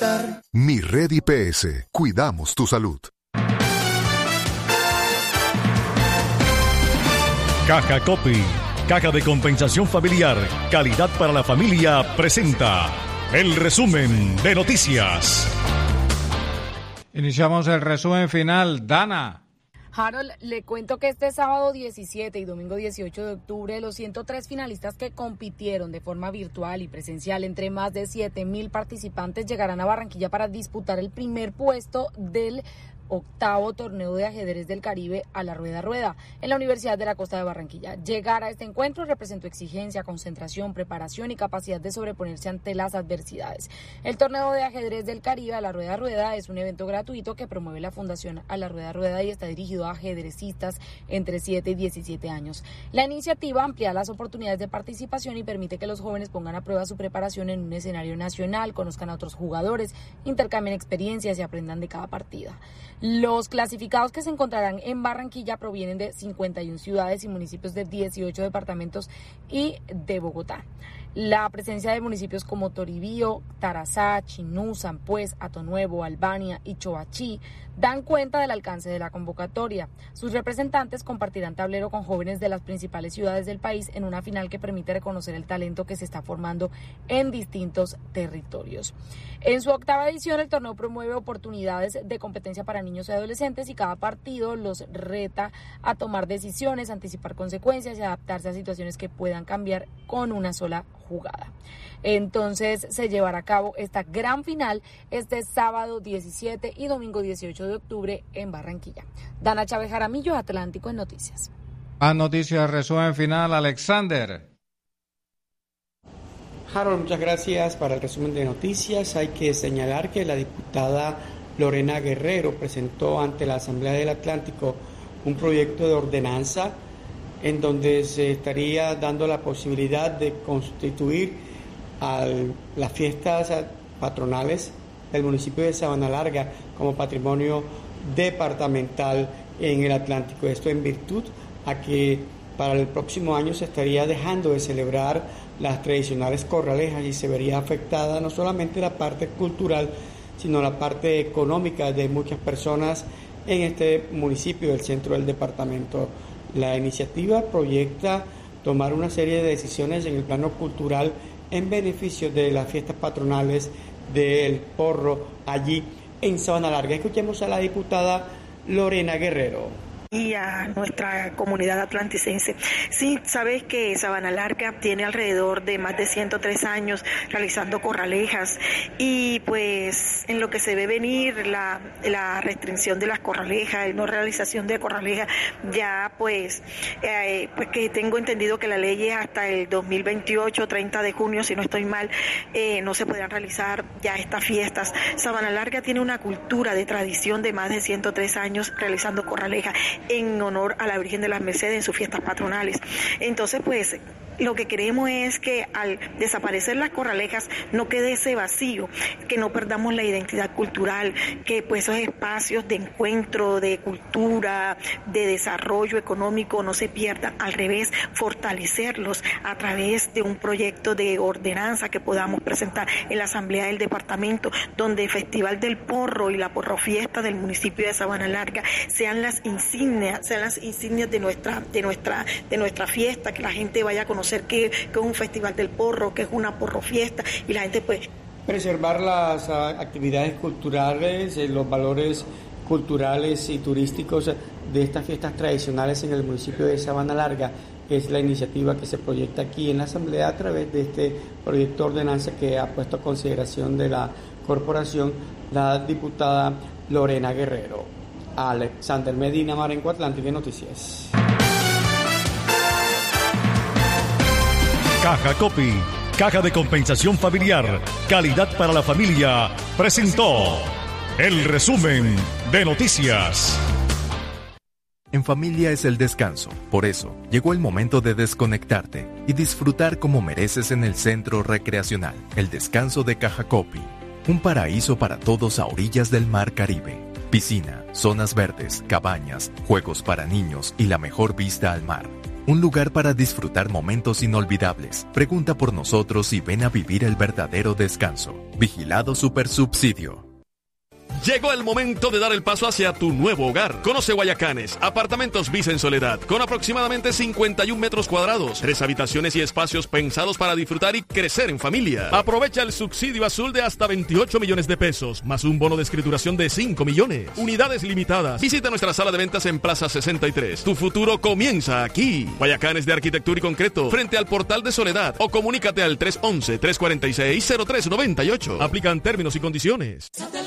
bienestar. Mi Red IPS. Cuidamos tu salud. Caja Copy, Caja de Compensación Familiar, calidad para la familia, presenta el resumen de noticias. Iniciamos el resumen final. Dana. Harold, le cuento que este sábado 17 y domingo 18 de octubre, los 103 finalistas que compitieron de forma virtual y presencial entre más de 7,000 participantes llegarán a Barranquilla para disputar el primer puesto del octavo torneo de ajedrez del Caribe a la rueda en la Universidad de la Costa de Barranquilla. Llegar a este encuentro representó exigencia, concentración, preparación y capacidad de sobreponerse ante las adversidades. El torneo de ajedrez del Caribe a la rueda es un evento gratuito que promueve la Fundación A la Rueda y está dirigido a ajedrecistas entre 7 y 17 años. La iniciativa amplía las oportunidades de participación y permite que los jóvenes pongan a prueba su preparación en un escenario nacional, conozcan a otros jugadores, intercambien experiencias y aprendan de cada partida. Los clasificados que se encontrarán en Barranquilla provienen de 51 ciudades y municipios de 18 departamentos y de Bogotá. La presencia de municipios como Toribío, Tarazá, Chinú, Sampués, Atonuevo, Albania y Choachí dan cuenta del alcance de la convocatoria. Sus representantes compartirán tablero con jóvenes de las principales ciudades del país en una final que permite reconocer el talento que se está formando en distintos territorios. En su octava edición, el torneo promueve oportunidades de competencia para niños y adolescentes y cada partido los reta a tomar decisiones, anticipar consecuencias y adaptarse a situaciones que puedan cambiar con una sola jugada. Entonces se llevará a cabo esta gran final este sábado 17 y domingo 18 de octubre en Barranquilla. Dana Chávez Jaramillo, Atlántico en Noticias. A noticias, resumen final, Alexander. Harold, muchas gracias para el resumen de noticias. Hay que señalar que la diputada Lorena Guerrero presentó ante la Asamblea del Atlántico un proyecto de ordenanza en donde se estaría dando la posibilidad de constituir las fiestas patronales del municipio de Sabana Larga como patrimonio departamental en el Atlántico. Esto en virtud a que para el próximo año se estaría dejando de celebrar las tradicionales corralejas y se vería afectada no solamente la parte cultural, sino la parte económica de muchas personas en este municipio del centro del departamento. La iniciativa proyecta tomar una serie de decisiones en el plano cultural en beneficio de las fiestas patronales del porro allí en Sabana Larga. Escuchemos a la diputada Lorena Guerrero. Y a nuestra comunidad atlanticense. Sí, sabes que Sabana Larga tiene alrededor de más de 103 años realizando corralejas y pues en lo que se ve venir la restricción de las corralejas, no realización de corralejas, ya pues que tengo entendido que la ley es hasta el 2028, 30 de junio, si no estoy mal, no se podrán realizar ya estas fiestas. Sabana Larga tiene una cultura de tradición de más de 103 años realizando corralejas en honor a la Virgen de las Mercedes en sus fiestas patronales. Entonces, pues, lo que queremos es que al desaparecer las corralejas no quede ese vacío, que no perdamos la identidad cultural, que pues esos espacios de encuentro, de cultura, de desarrollo económico no se pierdan, al revés, fortalecerlos a través de un proyecto de ordenanza que podamos presentar en la Asamblea del Departamento, donde el Festival del Porro y la Porrofiesta del municipio de Sabana Larga sean las insignias de nuestra fiesta, que la gente vaya a conocer que es un festival del porro, que es una porrofiesta y la gente pues... Preservar las actividades culturales, los valores culturales y turísticos de estas fiestas tradicionales en el municipio de Sabana Larga, que es la iniciativa que se proyecta aquí en la Asamblea a través de este proyecto de ordenanza que ha puesto a consideración de la corporación la diputada Lorena Guerrero. Alexander Medina, Marenco, Atlántico Noticias. Caja Copy, Caja de Compensación Familiar, calidad para la familia, presentó el resumen de noticias. En familia es el descanso, por eso llegó el momento de desconectarte y disfrutar como mereces en el Centro Recreacional, el descanso de Caja Copy, un paraíso para todos a orillas del Mar Caribe. Piscina, zonas verdes, cabañas, juegos para niños y la mejor vista al mar. un lugar para disfrutar momentos inolvidables. Pregunta por nosotros y ven a vivir el verdadero descanso. Vigilado Supersubsidio. Llegó el momento de dar el paso hacia tu nuevo hogar. Conoce Guayacanes, apartamentos Visa en Soledad, con aproximadamente 51 metros cuadrados, 3 habitaciones y espacios pensados para disfrutar y crecer en familia. Aprovecha el subsidio azul de hasta 28 millones de pesos, más un bono de escrituración de 5 millones. Unidades limitadas. Visita nuestra sala de ventas en Plaza 63. Tu futuro comienza aquí. Guayacanes de Arquitectura y Concreto, frente al Portal de Soledad, o comunícate al 311-346-0398. Aplican términos y condiciones.